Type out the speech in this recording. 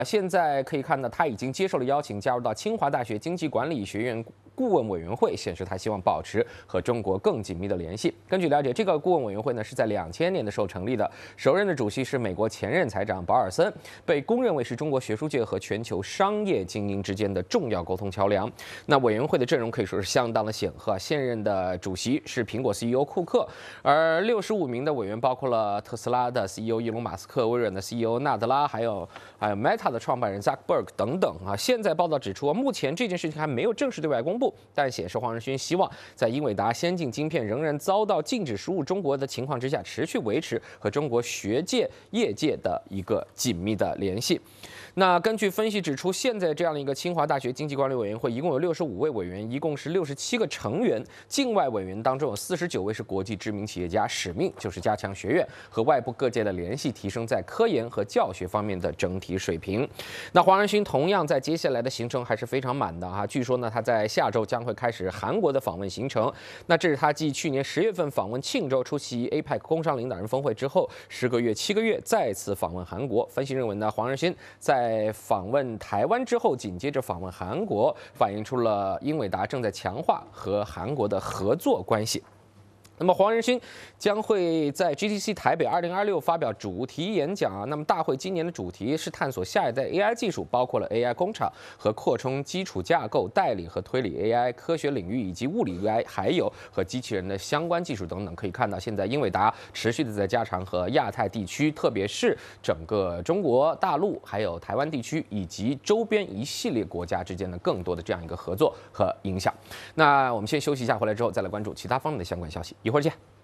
现在可以看到，他已经接受了邀请，加入到清华大学经济管理学院顾问委员会，显示他希望保持和中国更紧密的联系。根据了解，这个顾问委员会呢是在2000年的时候成立的，首任的主席是美国前任财长保尔森，被公认为是中国学术界和全球商业精英之间的重要沟通桥梁。那委员会的阵容可以说是相当的显赫，现任的主席是苹果 CEO 库克，而65名的委员包括了特斯拉的 CEO 伊隆马斯克、微软的 CEO 纳德拉，还有 Meta 的创办人 Zuckerberg 等等啊。现在报道指出，目前这件事情还没有正式对外公布，但显示黄仁勋希望在英伟达先进晶片仍然遭到禁止输入中国的情况之下，持续维持和中国学界、业界的一个紧密的联系。那根据分析指出，现在这样的一个清华大学经济管理委员会，一共有65位委员，一共是67个成员。境外委员当中有49位是国际知名企业家，使命就是加强学院和外部各界的联系，提升在科研和教学方面的整体水平。那黄仁勋同样在接下来的行程还是非常满的哈，据说呢他在下周将会开始韩国的访问行程。那这是他继去年10月份访问庆州出席 APEC 工商领导人峰会之后，10个月、7个月再次访问韩国。分析认为呢，黄仁勋在访问台湾之后，紧接着访问韩国，反映出了英伟达正在强化和韩国的合作关系。那么黄仁勋将会在 GTC 台北2026发表主题演讲啊。那么大会今年的主题是探索下一代 AI 技术，包括了 AI 工厂和扩充基础架构、代理和推理 AI、科学领域以及物理 AI， 还有和机器人的相关技术等等。可以看到，现在英伟达持续的在加强和亚太地区，特别是整个中国大陆、还有台湾地区以及周边一系列国家之间的更多的这样一个合作和影响。那我们先休息一下，回来之后再来关注其他方面的相关消息。一会儿见。